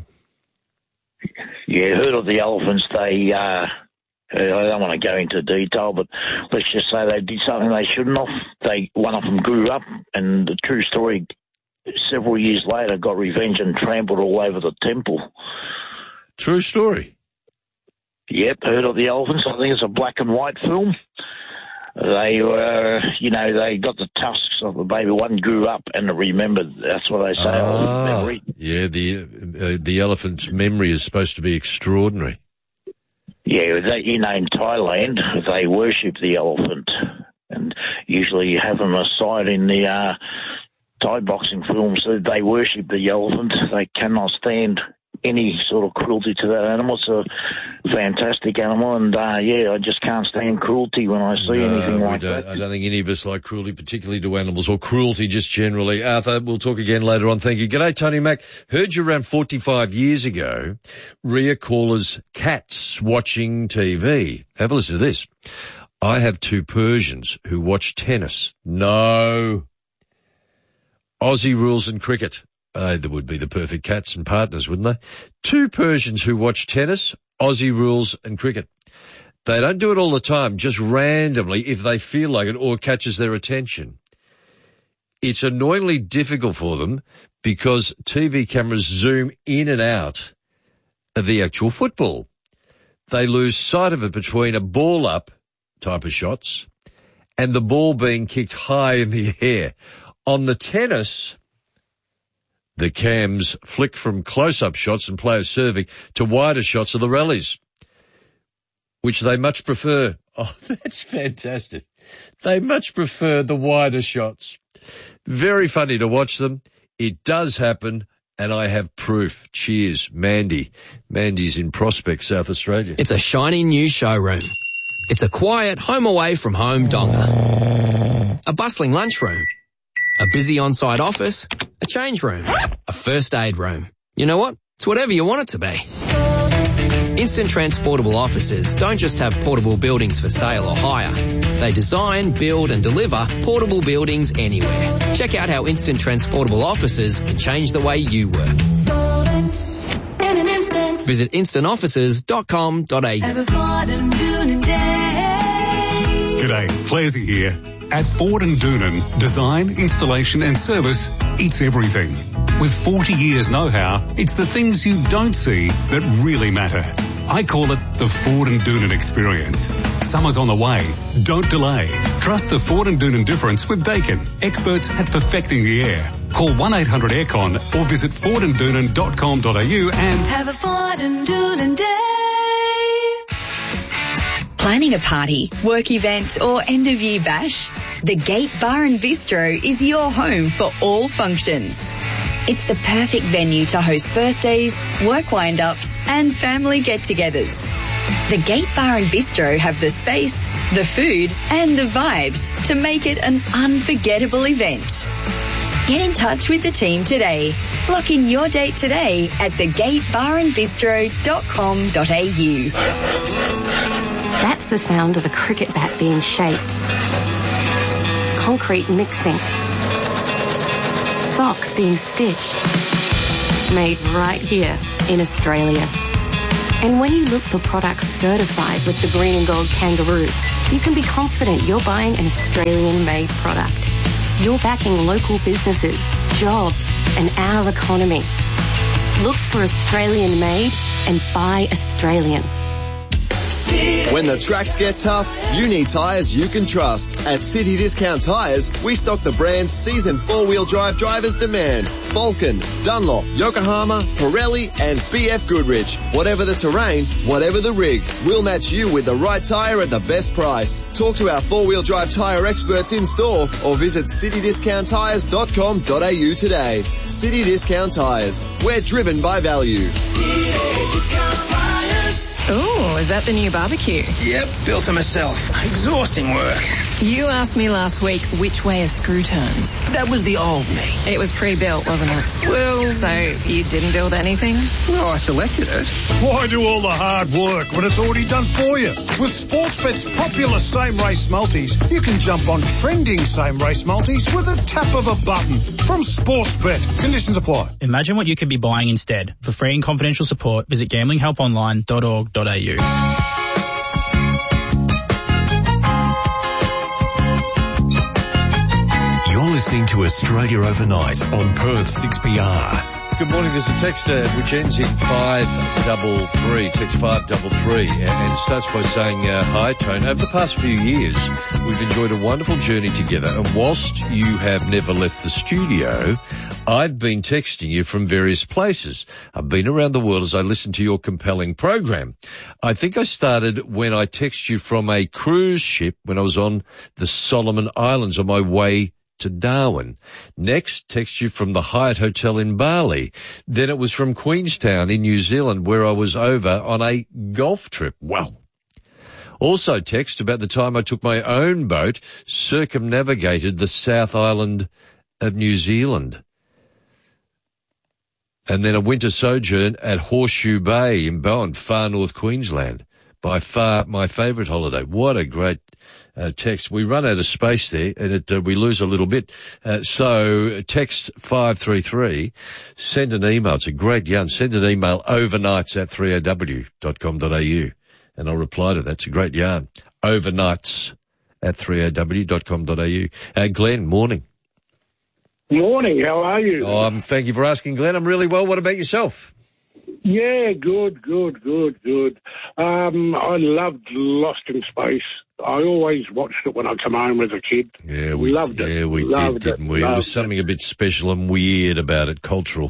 Yeah, Herd of the Elephants, they... Uh, I don't want to go into detail, but let's just say they did something they shouldn't have. They, one of them grew up, and the true story, several years later, got revenge and trampled all over the temple. True story? Yep, Herd of the Elephants. I think it's a black and white film. They were, you know, they got the tusks of the baby. One grew up and remembered. That's what they say. Ah, memory. Yeah, the uh, the elephant's memory is supposed to be extraordinary. Yeah, they, you know, in Thailand, they worship the elephant. And usually you have them aside in the uh, Thai boxing films. They worship the elephant. They cannot stand any sort of cruelty to that animal. It's a fantastic animal. And, uh, yeah, I just can't stand cruelty when I see no, anything we like don't, that. I don't think any of us like cruelty, particularly to animals, or cruelty just generally. Arthur, we'll talk again later on. Thank you. G'day, Tony Mac. Heard you around forty-five years ago. Rhea Caller's cats watching T V. Have a listen to this. I have two Persians who watch tennis. No. Aussie rules and cricket. Uh, they would be the perfect cats and partners, wouldn't they? Two Persians who watch tennis, Aussie rules and cricket. They don't do it all the time, just randomly if they feel like it or catches their attention. It's annoyingly difficult for them because T V cameras zoom in and out of the actual football. They lose sight of it between a ball up type of shots and the ball being kicked high in the air. On the tennis, the cams flick from close-up shots and players serving to wider shots of the rallies, which they much prefer. Oh, that's fantastic. They much prefer the wider shots. Very funny to watch them. It does happen, and I have proof. Cheers, Mandy. Mandy's in Prospect, South Australia. It's a shiny new showroom. It's a quiet home away from home donga. A bustling lunchroom. A busy on-site office, a change room, a first aid room. You know what? It's whatever you want it to be. Instant Transportable Offices don't just have portable buildings for sale or hire. They design, build and deliver portable buildings anywhere. Check out how Instant Transportable Offices can change the way you work. In an instant. Visit instant offices dot com dot a u. G'day, Clazy here. At Ford and Doonan, design, installation and service, it's everything. With forty years know-how, it's the things you don't see that really matter. I call it the Ford and Doonan experience. Summer's on the way. Don't delay. Trust the Ford and Doonan difference with Dakin, experts at perfecting the air. Call one eight hundred aircon or visit ford and doonan dot com dot a u and have a Ford and Doonan day. Planning a party, work event or end-of-year bash? The Gate Bar and Bistro is your home for all functions. It's the perfect venue to host birthdays, work wind-ups and family get-togethers. The Gate Bar and Bistro have the space, the food and the vibes to make it an unforgettable event. Get in touch with the team today. Lock in your date today at the gate bar and bistro dot com dot a u. That's the sound of a cricket bat being shaped. Concrete mixing. Socks being stitched. Made right here in Australia. And when you look for products certified with the green and gold kangaroo, you can be confident you're buying an Australian-made product. You're backing local businesses, jobs, and our economy. Look for Australian-made and buy Australian. When the tracks get tough, you need tyres you can trust. At City Discount Tyres, we stock the brands seasoned four-wheel drive drivers demand. Vulcan, Dunlop, Yokohama, Pirelli and B F Goodrich. Whatever the terrain, whatever the rig, we'll match you with the right tyre at the best price. Talk to our four-wheel drive tyre experts in store or visit city discount tyres dot com dot a u today. City Discount Tyres. We're driven by value. City Discount Tyres. Ooh, is that the new barbecue? Yep, built it myself. Exhausting work. You asked me last week which way a screw turns. That was the old me. It was pre-built, wasn't it? Well... So you didn't build anything? Well, I selected it. Why do all the hard work when it's already done for you? With Sportsbet's popular same-race multis, you can jump on trending same-race multis with a tap of a button. From Sportsbet. Conditions apply. Imagine what you could be buying instead. For free and confidential support, visit gambling help online dot org dot a u. You're listening to Australia Overnight on Perth six P R. Good morning. There's a text uh, which ends in five double three. Text five double three, and, and it starts by saying, uh, "Hi, Tone. Over the past few years, we've enjoyed a wonderful journey together. And whilst you have never left the studio, I've been texting you from various places. I've been around the world as I listened to your compelling program. I think I started when I texted you from a cruise ship when I was on the Solomon Islands on my way to Darwin. Next, text you from the Hyatt Hotel in Bali. Then it was from Queenstown in New Zealand where I was over on a golf trip. Wow. Also text about the time I took my own boat, circumnavigated the South Island of New Zealand. And then a winter sojourn at Horseshoe Bay in Bowen, far north Queensland. By far my favourite holiday. What a great uh, text. We run out of space there and it, uh, we lose a little bit. Uh, so text five three three, send an email. It's a great yarn. Send an email overnights at three a w dot com dot a u and I'll reply to that. It's a great yarn. Overnights at three a w dot com dot a u. Uh, Glenn, morning. Morning, how are you? Um, thank you for asking, Glenn. I'm really well. What about yourself? Yeah, good, good, good, good. Um, I loved Lost in Space. I always watched it when I come home as a kid. Yeah, we loved it. Yeah, we loved did, didn't we? There was something it. a bit special and weird about it, cultural.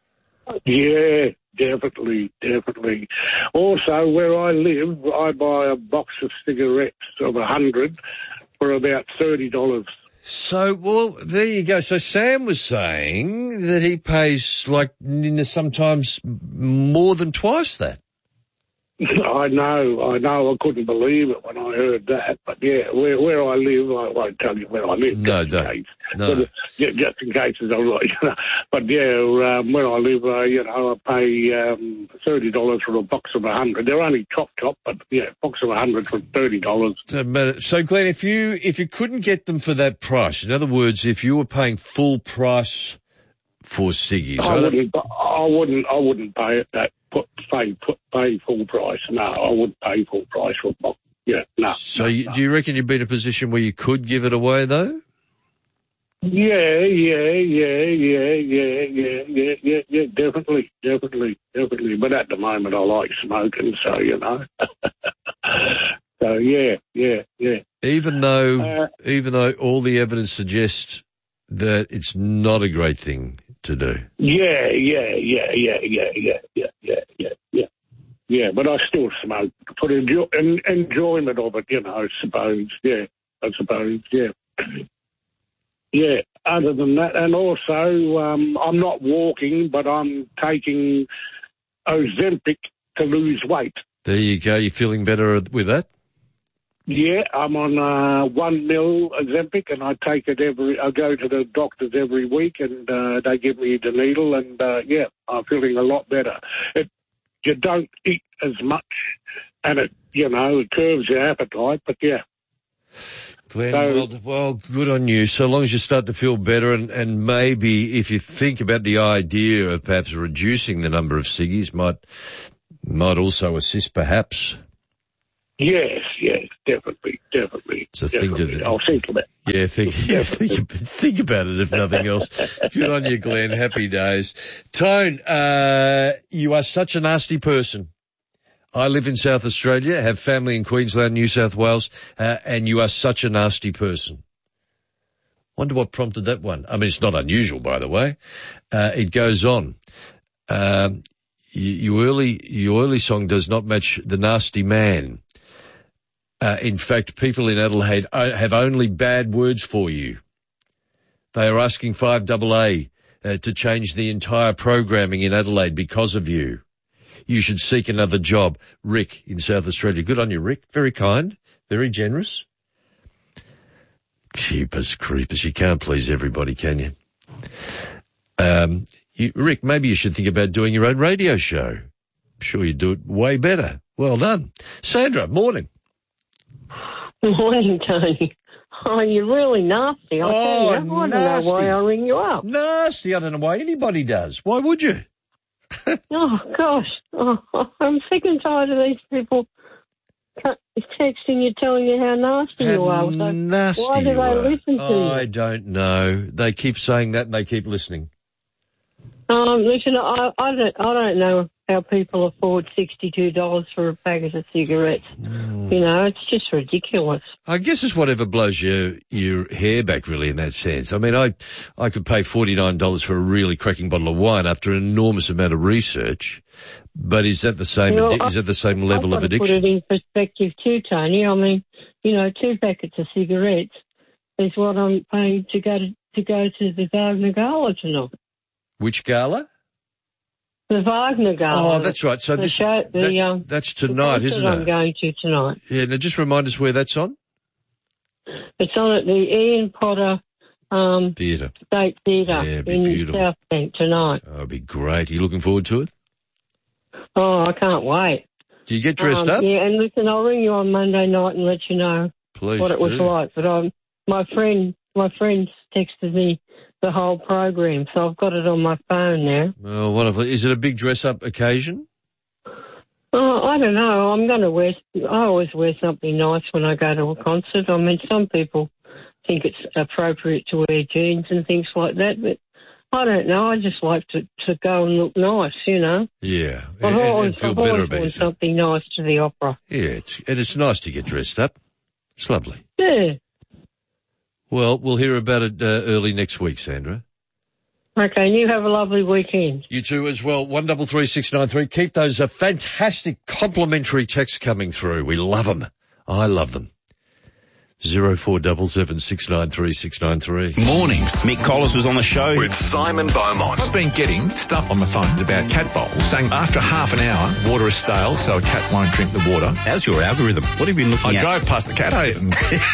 Yeah, definitely, definitely. Also, where I live, I buy a box of cigarettes of a hundred for about thirty dollars. So, well, there you go. So Sam was saying that he pays like sometimes more than twice that. I know, I know. I couldn't believe it when I heard that. But yeah, where where I live, I won't tell you where I live. No, just in don't. case. No. But, just, just in case it's all right. You know. But yeah, um, where I live, uh, you know, I pay um, thirty dollars for a box of a hundred. They're only top top, but yeah, box of a hundred for thirty dollars. So, but, so Glenn, if you if you couldn't get them for that price, in other words, if you were paying full price for ciggies, I, I wouldn't. I wouldn't. I wouldn't pay it that. Put, pay, put, pay full price. No, I wouldn't pay full price for a box. Yeah, no. So no, you, no. do you reckon you'd be in a position where you could give it away, though? Yeah, yeah, yeah, yeah, yeah, yeah, yeah, yeah, yeah, definitely, definitely, definitely. But at the moment, I like smoking, so, you know. So, yeah, yeah, yeah. Even though, Uh, even though all the evidence suggests that it's not a great thing to do. Yeah, yeah, yeah, yeah, yeah, yeah, yeah, yeah, yeah, yeah. Yeah, but I still smoke for the enjoy- en- enjoyment of it, you know, I suppose. Yeah, I suppose, yeah. Yeah, other than that, and also um, I'm not walking, but I'm taking Ozempic to lose weight. There you go. You feeling better with that? Yeah, I'm on uh, one mil Ozempic, and I take it every. I go to the doctors every week, and uh, they give me the needle, and uh, yeah, I'm feeling a lot better. It, you don't eat as much and it, you know, it curbs your appetite, but yeah. Glenn, So- well, well, good on you. So long as you start to feel better, and, and maybe if you think about the idea of perhaps reducing the number of ciggies, might might also assist, perhaps. Yes, yes, definitely, definitely. It's a thing definitely. to- I'll think about it. Yeah, think, yeah, think, think about it, if nothing else. Good on you, Glenn. Happy days. Tone, uh, you are such a nasty person. I live in South Australia, have family in Queensland, New South Wales, uh, and you are such a nasty person. Wonder what prompted that one. I mean, it's not unusual, by the way. Uh, it goes on. Um, you, you early, your early song does not match the nasty man. Uh, in fact, people in Adelaide have only bad words for you. They are asking five A A uh, to change the entire programming in Adelaide because of you. You should seek another job. Rick in South Australia. Good on you, Rick. Very kind, very generous. Jeepers creepers. You can't please everybody, can you? Um, you, Rick, maybe you should think about doing your own radio show. I'm sure you'd do it way better. Well done. Sandra, morning. Morning, Tony. Oh, you're really nasty. I Oh, tell you, I nasty. don't know why I ring you up. Nasty. I don't know why anybody does. Why would you? Oh, gosh. Oh, I'm sick and tired of these people texting you, telling you how nasty you are. So nasty why do you they are. listen to I you? don't know. They keep saying that and they keep listening. Um, listen, I, I don't, I don't know how people afford sixty-two dollars for a packet of cigarettes. Mm. You know, it's just ridiculous. I guess it's whatever blows your your hair back, really, in that sense. I mean, I I could pay forty-nine dollars for a really cracking bottle of wine after an enormous amount of research, but is that the same? You know, addi- is that the same level I've of got to addiction? put it in perspective too, Tony. I mean, you know, two packets of cigarettes is what I'm paying to go to, to go to the Wagner Gala tonight. Which gala? The Wagner Gala. Oh, that's right. So the this show, the, that- um, that's the tonight, concert isn't I'm it? going to tonight. Yeah. Now, just remind us where that's on. It's on at the Ian Potter um, Theatre. State Theatre Yeah, it'd be in beautiful. South Bank tonight. Oh, it'd be great. Are you looking forward to it? Oh, I can't wait. Do you get dressed Um, up? Yeah, and listen, I'll ring you on Monday night and let you know Please what it was do. like. But um, my friend, my friend texted me the whole program, so I've got it on my phone now. Oh, wonderful. Is it a big dress-up occasion? Oh, I don't know. I'm going to wear. I always wear something nice when I go to a concert. I mean, some people think it's appropriate to wear jeans and things like that, but I don't know. I just like to, to go and look nice, you know. Yeah, I've and, and always, feel I've better always about worn yourself. something nice to the opera. Yeah, it's, and it's nice to get dressed up. It's lovely. Yeah. Well, we'll hear about it uh, early next week, Sandra. Okay, and you have a lovely weekend. You too as well. One double three six nine three. Keep those uh, fantastic complimentary texts coming through. We love them. I love them. Zero four double seven six nine three six nine three. Mornings. Mick Collis was on the show with Simon Beaumont. I've been getting stuff on my phones about cat bowls saying after half an hour, water is stale, so a cat won't drink the water. How's your algorithm? What have you been looking I at? drove past the cat haven.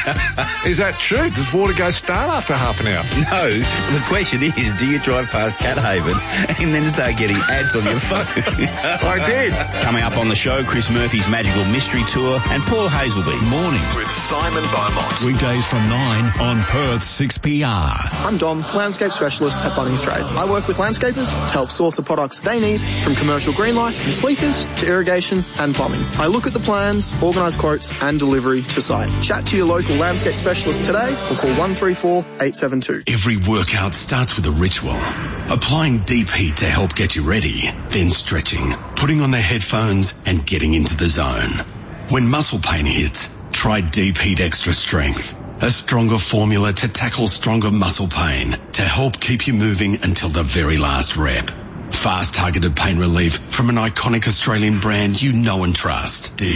Is that true? Does water go stale after half an hour? No. The question is, do you drive past Cat Haven and then start getting ads on your phone? I did. Coming up on the show, Chris Murphy's Magical Mystery Tour and Paul Hazelby. Mornings. With Simon Beaumont. Weekdays from nine on Perth six P R. I'm Dom, landscape specialist at Bunnings Trade. I work with landscapers to help source the products they need, from commercial green light and sleepers to irrigation and plumbing. I look at the plans, organise quotes and delivery to site. Chat to your local landscape specialist today or call one three four eight seven two. Every workout starts with a ritual. Applying deep heat to help get you ready, then stretching, putting on the headphones and getting into the zone. When muscle pain hits, try Deep Heat Extra Strength, a stronger formula to tackle stronger muscle pain to help keep you moving until the very last rep. Fast targeted pain relief from an iconic Australian brand you know and trust. Deep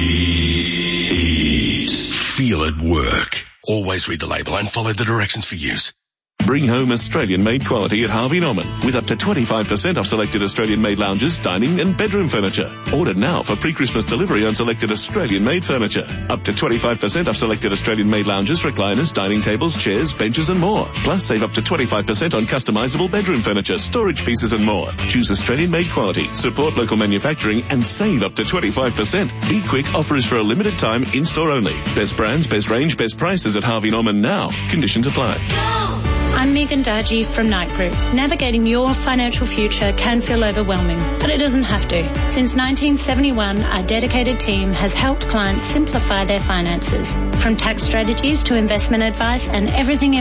Heat. Feel it work. Always read the label and follow the directions for use. Bring home Australian-made quality at Harvey Norman with up to twenty-five percent off selected Australian-made lounges, dining and bedroom furniture. Order now for pre-Christmas delivery on selected Australian-made furniture. Up to twenty-five percent off selected Australian-made lounges, recliners, dining tables, chairs, benches and more. Plus save up to twenty-five percent on customizable bedroom furniture, storage pieces and more. Choose Australian-made quality, support local manufacturing and save up to twenty-five percent. Be quick, offer is for a limited time, in-store only. Best brands, best range, best prices at Harvey Norman now. Conditions apply. I'm Megan Dargy from Knight Group. Navigating your financial future can feel overwhelming, but it doesn't have to. Since nineteen seventy-one, our dedicated team has helped clients simplify their finances, from tax strategies to investment advice and everything in